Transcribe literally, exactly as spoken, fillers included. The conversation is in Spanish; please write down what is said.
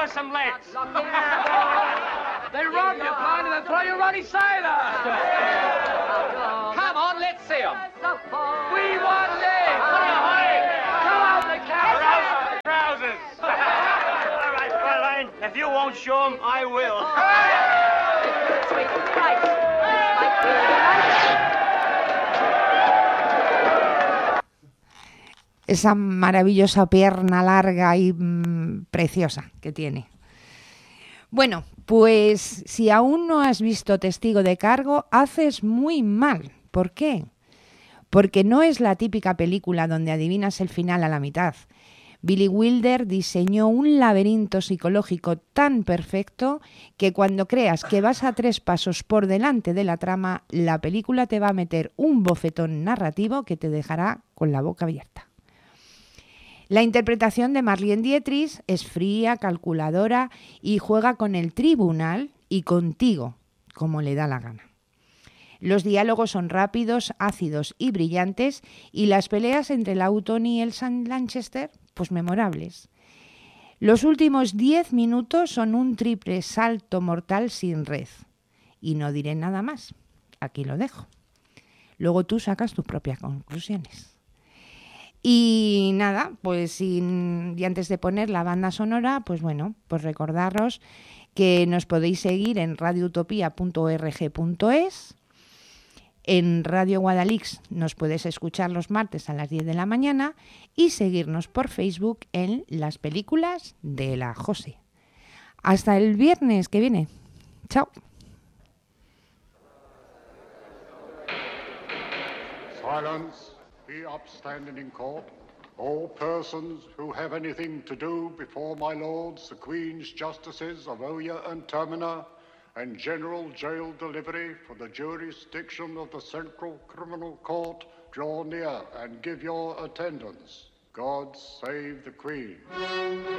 us some legs. They rob you, blind, and then throw you runny sailor. Come on, let's see them. We want legs. What are you hiding? Come on, the cow. Trousers. All right, Fräulein, if you won't show them, I will. Esa maravillosa pierna larga y mmm, preciosa que tiene. Bueno, pues si aún no has visto Testigo de Cargo, haces muy mal. ¿Por qué? Porque no es la típica película donde adivinas el final a la mitad. Billy Wilder diseñó un laberinto psicológico tan perfecto que cuando creas que vas a tres pasos por delante de la trama, la película te va a meter un bofetón narrativo que te dejará con la boca abierta. La interpretación de Marlene Dietrich es fría, calculadora y juega con el tribunal y contigo, como le da la gana. Los diálogos son rápidos, ácidos y brillantes, y las peleas entre Lawton y Elsa Lanchester, pues memorables. Los últimos diez minutos son un triple salto mortal sin red. Y no diré nada más. Aquí lo dejo. Luego tú sacas tus propias conclusiones. Y nada, pues sin, y antes de poner la banda sonora, pues bueno, pues recordaros que nos podéis seguir en radio utopía punto org punto es. En Radio Guadalix nos puedes escuchar los martes a las diez de la mañana y seguirnos por Facebook en Las Películas de la José. Hasta el viernes que viene. Chao. Silence. Be upstanding in court. All persons who have anything to do before my lords, the Queen's Justices of Oyer and Termina, and General Jail Delivery for the jurisdiction of the Central Criminal Court, draw near and give your attendance. God save the Queen.